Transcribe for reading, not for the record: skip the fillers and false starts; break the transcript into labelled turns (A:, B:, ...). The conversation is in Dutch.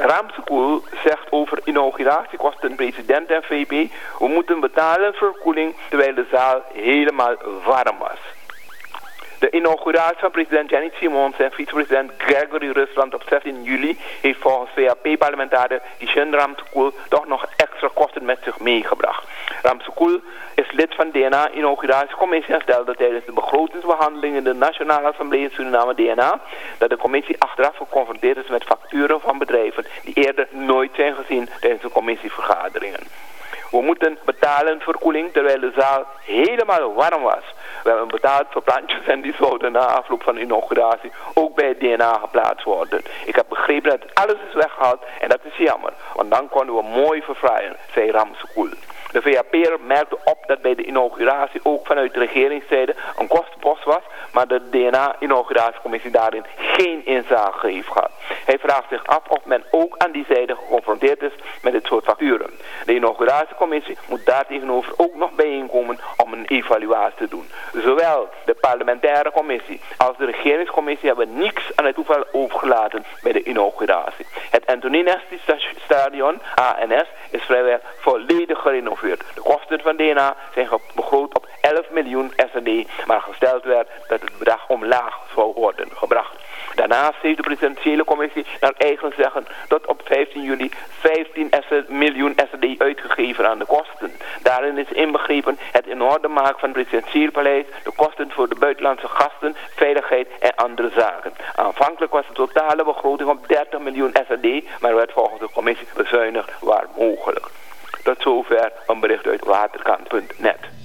A: Ramsekoel zegt over inauguratiekosten president en VP: we moeten betalen voor koeling terwijl de zaal helemaal warm was. De inauguratie van president Janet Simons en vicepresident Gregory Rusland op 16 juli heeft volgens VAP-parlementariër Gishen Ramsekoel toch nog extra kosten met zich meegebracht. Ramsekoel is lid van de DNA-inauguratiecommissie en stelde tijdens de begrotingsbehandeling in de Nationale Assemblée in Suriname DNA dat de commissie achteraf geconfronteerd is met facturen van bedrijven die eerder nooit zijn gezien tijdens de commissievergaderingen. We moeten betalen voor koeling terwijl de zaal helemaal warm was. We hebben betaald voor plantjes en die zouden na afloop van de inauguratie ook bij het DNA geplaatst worden. Ik heb begrepen dat alles is weggehaald en dat is jammer, want dan konden we mooi verfraaien, zei Ramsekoel. De VAP'er merkte op dat bij de inauguratie ook vanuit de regeringszijde een kostenpost was, maar de DNA-inauguratiecommissie daarin geen inzage heeft gehad. Hij vraagt zich af of men ook aan die zijde geconfronteerd is met dit soort facturen. De inauguratiecommissie moet daartegenover ook nog bijeenkomen om een evaluatie te doen. Zowel de parlementaire commissie als de regeringscommissie hebben niks aan het toeval overgelaten bij de inauguratie. Het Antoninesti Stadion, ANS, is vrijwel volledig gerenoveerd. De kosten van DNA zijn begroot op 11 miljoen SED, maar gesteld werd dat het bedrag omlaag zou worden gebracht. Daarnaast heeft de presidentiële commissie naar eigen zeggen tot op 15 juli 15 miljoen SED uitgegeven aan de kosten. Daarin is inbegrepen het in orde maken van het presidentieel paleis, de kosten voor de buitenlandse gasten, veiligheid en andere zaken. Aanvankelijk was de totale begroting op 30 miljoen SED, maar werd volgens de commissie bezuinigd waar mogelijk. Tot zover een bericht uit waterkant.net.